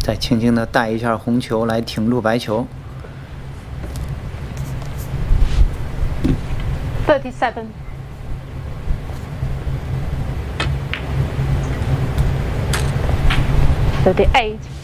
再轻轻地带一下红球来挺住白球。 37. 38.